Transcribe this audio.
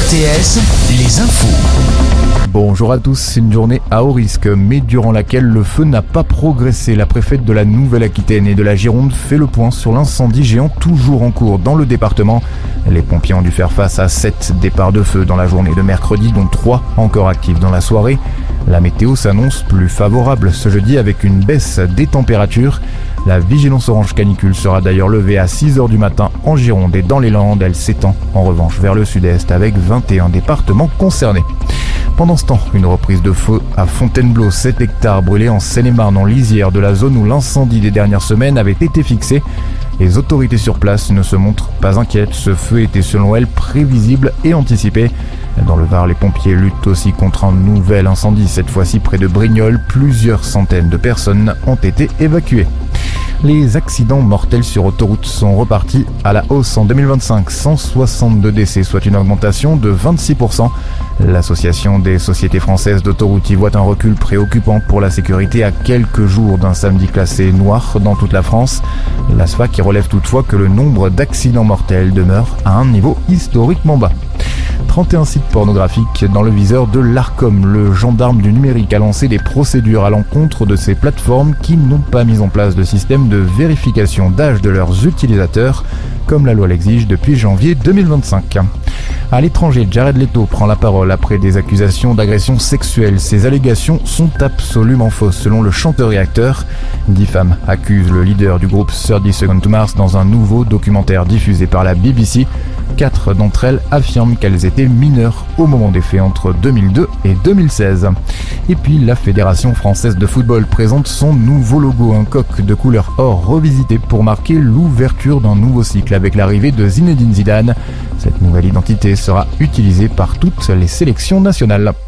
RTS, les infos. Bonjour à tous, c'est une journée à haut risque, mais durant laquelle le feu n'a pas progressé. La préfète de la Nouvelle-Aquitaine et de la Gironde fait le point sur l'incendie géant toujours en cours dans le département. Les pompiers ont dû faire face à 7 départs de feu dans la journée de mercredi, dont 3 encore actifs dans la soirée. La météo s'annonce plus favorable ce jeudi avec une baisse des températures. La vigilance orange canicule sera d'ailleurs levée à 6h du matin en Gironde et dans les Landes. Elle s'étend en revanche vers le sud-est avec 21 départements concernés. Pendant ce temps, une reprise de feu à Fontainebleau, 7 hectares brûlés en Seine-et-Marne en lisière de la zone où l'incendie des dernières semaines avait été fixé. Les autorités sur place ne se montrent pas inquiètes. Ce feu était selon elles prévisible et anticipé. Dans le Var, les pompiers luttent aussi contre un nouvel incendie, cette fois-ci près de Brignoles. Plusieurs centaines de personnes ont été évacuées. Les accidents mortels sur autoroute sont repartis à la hausse en 2025. 162 décès, soit une augmentation de 26%. L'Association des sociétés françaises d'autoroute y voit un recul préoccupant pour la sécurité à quelques jours d'un samedi classé noir dans toute la France. L'ASFA qui relève toutefois que le nombre d'accidents mortels demeure à un niveau historiquement bas. 31 sites pornographiques dans le viseur de l'Arcom. Le gendarme du numérique a lancé des procédures à l'encontre de ces plateformes qui n'ont pas mis en place de système de vérification d'âge de leurs utilisateurs, comme la loi l'exige depuis janvier 2025. À l'étranger, Jared Leto prend la parole après des accusations d'agression sexuelle. Ces allégations sont absolument fausses selon le chanteur et acteur. 10 femmes accusent le leader du groupe 30 Seconds to Mars dans un nouveau documentaire diffusé par la BBC. 4 d'entre elles affirment qu'elles étaient mineures au moment des faits entre 2002 et 2016. Et puis la Fédération française de football présente son nouveau logo, un coq de couleur or revisité pour marquer l'ouverture d'un nouveau cycle avec l'arrivée de Zinedine Zidane. Cette nouvelle identité sera utilisée par toutes les sélections nationales.